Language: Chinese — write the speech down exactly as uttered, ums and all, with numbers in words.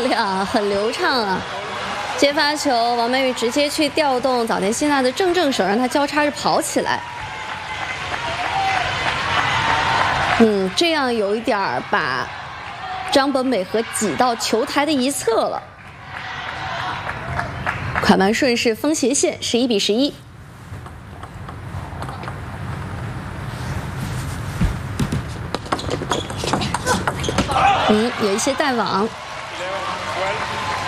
亮，很流畅啊！接发球，王曼玉直接去调动早田希娜的正正手，让她交叉着跑起来。嗯，这样有一点儿把张本美和挤到球台的一侧了。快慢顺势封斜线，十一比十一。嗯，有一些带网。